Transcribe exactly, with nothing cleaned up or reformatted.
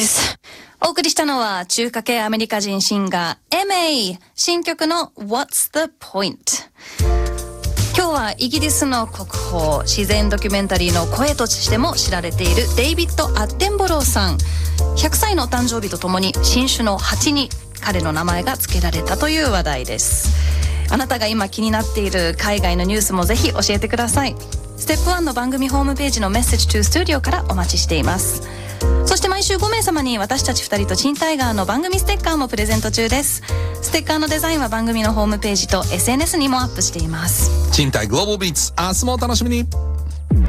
News。お送りしたのは中華系アメリカ人シンガー エムエー 新曲の What's the Point。 今日はイギリスの国宝、自然ドキュメンタリーの声としても知られているデイビッド・アッテンボローさん、ひゃくさいの誕生日とともに新種の蜂に彼の名前が付けられたという話題です。あなたが今気になっている海外のニュースもぜひ教えてください。ステップワンの番組ホームページのメッセージトゥースタジオからお待ちしています。そして毎週ごめい様に私たちふたりとチンタイガーの番組ステッカーもプレゼント中です。ステッカーのデザインは番組のホームページと エスエヌエス にもアップしています。 チンタイグローバルビーツ、明日もお楽しみに。